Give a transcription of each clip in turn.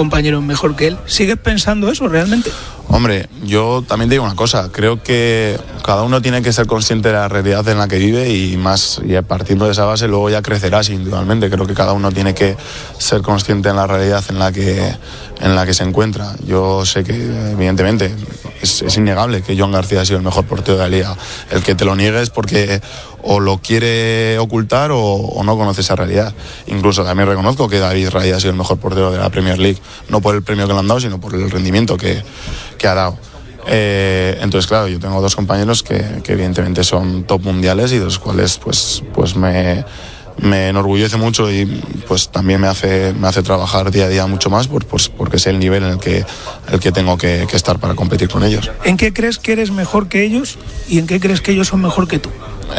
compañero mejor que él. ¿Sigues pensando eso realmente? Hombre, yo también te digo una cosa, creo que cada uno tiene que ser consciente de la realidad en la que vive y partiendo de esa base luego ya crecerás individualmente. Creo que cada uno tiene que ser consciente en la realidad en la que se encuentra. Yo sé que evidentemente es innegable que Joan García ha sido el mejor portero de la liga. El que te lo niegue es porque o lo quiere ocultar o no conoce esa realidad. Incluso también reconozco que David Raya ha sido el mejor portero de la Premier League, no por el premio que le han dado, sino por el rendimiento que ha dado. Entonces, claro, yo tengo dos compañeros que evidentemente son top mundiales y de los cuales pues me enorgullece mucho y pues también me hace trabajar día a día mucho más porque sé el nivel en el que tengo que estar para competir con ellos. ¿En qué crees que eres mejor que ellos y en qué crees que ellos son mejor que tú?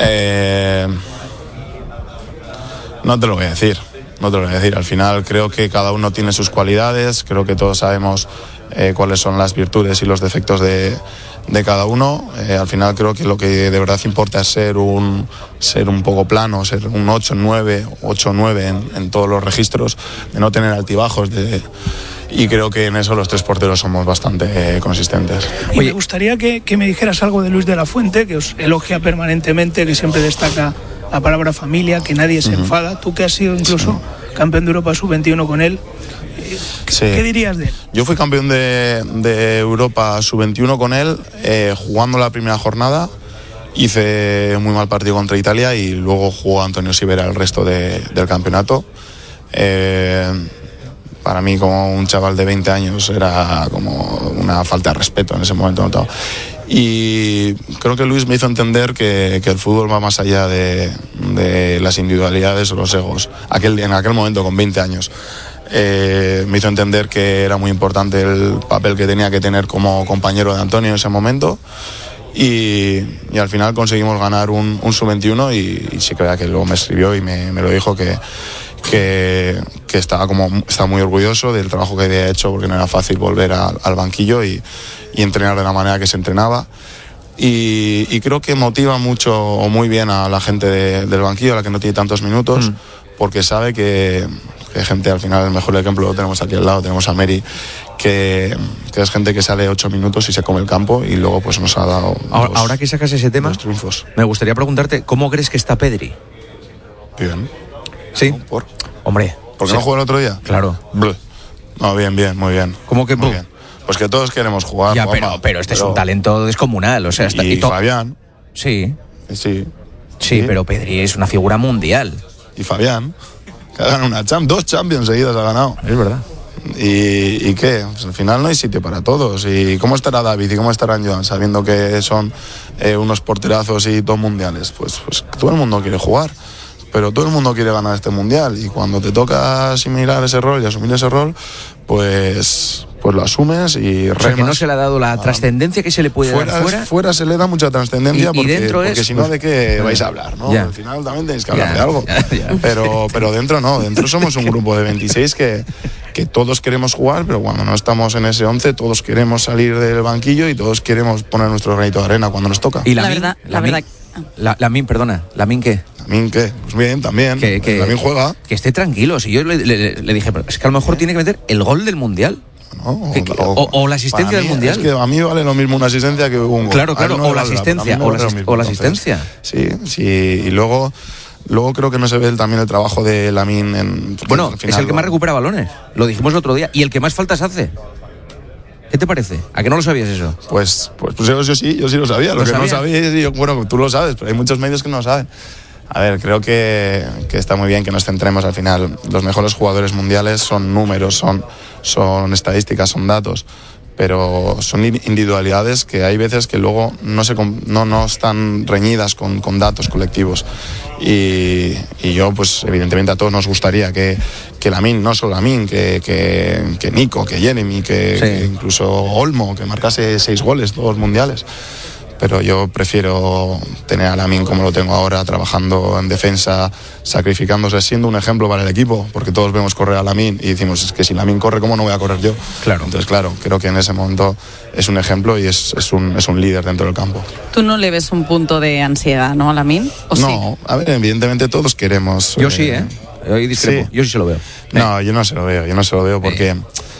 No te lo voy a decir. Al final creo que cada uno tiene sus cualidades, creo que todos sabemos cuáles son las virtudes y los defectos de cada uno. Al final creo que lo que de verdad importa es ser un poco plano, ser un 8-9 en todos los registros, de no tener altibajos, y creo que en eso los tres porteros somos bastante consistentes. Y me gustaría que me dijeras algo de Luis de la Fuente, que os elogia permanentemente, que siempre destaca la palabra familia, que nadie se enfada. Tú que has sido incluso campeón de Europa Sub-21 con él, ¿qué dirías de él? Yo fui campeón de Europa Sub-21 con él, jugando la primera jornada. Hice muy mal partido contra Italia y luego jugó Antonio Sivera el resto del campeonato. Para mí, como un chaval de 20 años, era como una falta de respeto en ese momento. Y creo que Luis me hizo entender que el fútbol va más allá de las individualidades o los egos. En aquel momento, con 20 años, me hizo entender que era muy importante el papel que tenía que tener como compañero de Antonio en ese momento. Y al final conseguimos ganar un Sub-21 y sí que luego me escribió y me lo dijo que estaba muy orgulloso del trabajo que había hecho, porque no era fácil volver al banquillo y entrenar de la manera que se entrenaba. Y creo que motiva mucho o muy bien a la gente del banquillo, a la que no tiene tantos minutos, porque sabe que gente, al final el mejor ejemplo lo tenemos aquí al lado, tenemos a Mary, que es gente que sale 8 minutos y se come el campo, y luego pues nos ha dado ahora que sacas ese tema, triunfos. Me gustaría preguntarte, ¿cómo crees que está Pedri? Bien. ¿Sí? ¿Por? Hombre. ¿Por qué no jugó el otro día? Claro. No, bien, muy bien. ¿Cómo que muy bien? Pues que todos queremos jugar. Ya, pero este es un talento descomunal, o sea, y Fabián. Sí, pero Pedri es una figura mundial. Y Fabián, que ha ganado dos Champions seguidas ha ganado. Es verdad. ¿Y qué? Pues al final no hay sitio para todos. ¿Y cómo estará David y cómo estará Joan, sabiendo que son unos porterazos y dos mundiales? Pues todo el mundo quiere jugar, pero todo el mundo quiere ganar este mundial, y cuando te toca asimilar ese rol y asumir ese rol, pues lo asumes y remas. O sea, que no se le ha dado la trascendencia que se le puede dar fuera. Fuera se le da mucha trascendencia, porque si no, ¿de qué vais a hablar? ¿no? Al final también tenéis que hablar de algo. Pero dentro no, dentro somos un grupo de 26 que todos queremos jugar, pero cuando no estamos en ese 11, todos queremos salir del banquillo y todos queremos poner nuestro granito de arena cuando nos toca. Y la verdad. Lamin, perdona, ¿Lamin qué? ¿Lamin qué? Pues bien, también. Lamin juega. Que esté tranquilo. Si yo le dije, pero es que a lo mejor tiene que meter el gol del Mundial. O la asistencia del Mundial. Es que a mí vale lo mismo una asistencia que un gol. Claro, o la asistencia. O la asistencia. Sí. Y luego creo que no se ve también el trabajo de Lamin. Bueno, es el que más recupera balones. Lo dijimos el otro día. Y el que más faltas hace. ¿Qué te parece? ¿A que no lo sabías eso? Pues yo sí lo sabía. Lo que no sabía, bueno, tú lo sabes, pero hay muchos medios que no lo saben. A ver, creo que está muy bien que nos centremos. Al final, los mejores jugadores mundiales son números, son estadísticas, son datos, pero son individualidades que hay veces que luego no están reñidas con datos colectivos. Y yo, pues evidentemente a todos nos gustaría que Lamin, no solo Lamin, que Nico, que Jeremy, que incluso Olmo, que marcase 6 goles todos mundiales. Pero yo prefiero tener a Lamin como lo tengo ahora, trabajando en defensa, sacrificándose, siendo un ejemplo para el equipo, porque todos vemos correr a Lamin y decimos, es que si Lamin corre, ¿cómo no voy a correr yo? Claro. Entonces, claro, creo que en ese momento es un ejemplo y es un líder dentro del campo. ¿Tú no le ves un punto de ansiedad, no, a Lamin? No, sí? A ver, evidentemente todos queremos... Yo sí, Hoy discrepo. Sí. Yo sí se lo veo. No, yo no se lo veo porque